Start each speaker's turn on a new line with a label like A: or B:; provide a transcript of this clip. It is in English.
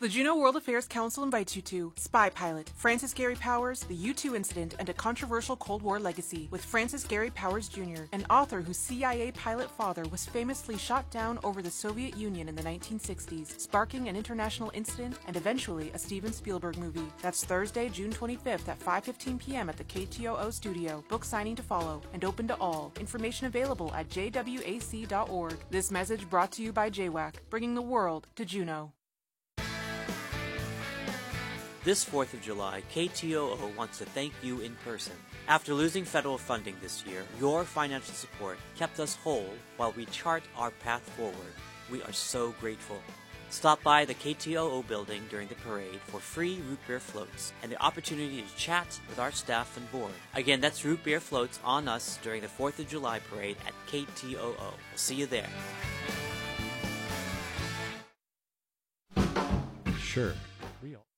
A: The Juneau World Affairs Council invites you to Spy Pilot, Francis Gary Powers, the U-2 Incident, and a Controversial Cold War Legacy with Francis Gary Powers Jr., an author whose CIA pilot father was famously shot down over the Soviet Union in the 1960s, sparking an international incident and eventually a Steven Spielberg movie. That's Thursday, June 25th at 5:15 p.m. at the KTOO studio. Book signing to follow and open to all. Information available at jwac.org. This message brought to you by JWAC, bringing the world to Juneau.
B: This 4th of July, KTOO wants to thank you in person. After losing federal funding this year, your financial support kept us whole while we chart our path forward. We are so grateful. Stop by the KTOO building during the parade for free root beer floats and the opportunity to chat with our staff and board. Again, that's root beer floats on us during the 4th of July parade at KTOO. We'll see you there.
C: Sure. Real.